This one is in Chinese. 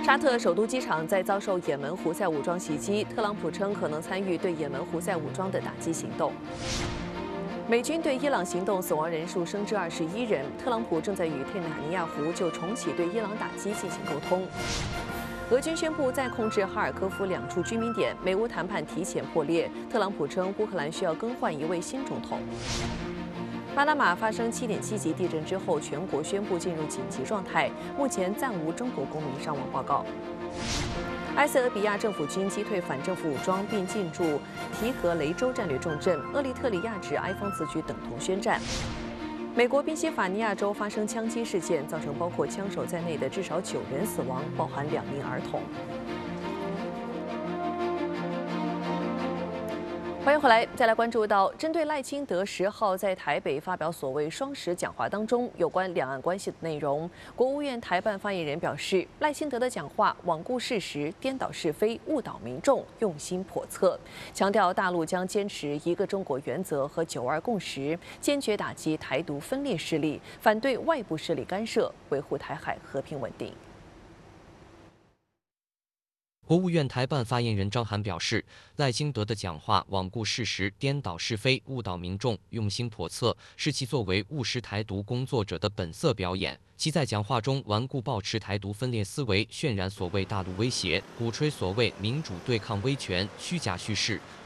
沙特首都机场在遭受也门胡塞武装袭击，特朗普称可能参与对也门胡塞武装的打击行动。美军对伊朗行动死亡人数升至21人，特朗普正在与内塔尼亚胡就重启对伊朗打击进行沟通。俄军宣布再控制哈尔科夫2处居民点，美乌谈判提前破裂。特朗普称乌克兰需要更换一位新总统。巴拿马发生7.7级地震之后，全国宣布进入紧急状态，目前暂无中国公民伤亡报告。埃塞俄比亚政府军击退反政府武装，并进驻提格雷州战略重镇。厄立特里亚指埃方此举等同宣战。美国宾夕法尼亚州发生枪击事件，造成包括枪手在内的至少9人死亡，包含2名儿童。欢迎回来，再来关注到针对赖清德10号在台北发表所谓双10讲话当中有关两岸关系的内容，国务院台办发言人表示，赖清德的讲话罔顾事实、颠倒是非、误导民众，用心叵测，强调大陆将坚持一个中国原则和9·2共识，坚决打击台独分裂势力，反对外部势力干涉，维护台海和平稳定。 国务院台办发言人张涵表示，赖清德的讲话罔顾事实、颠倒是非、误导民众、用心叵测，是其作为务实台独工作者的本色表演。其在讲话中顽固抱持台独分裂思维，渲染所谓大陆威胁，鼓吹所谓民主对抗威权，虚假叙事，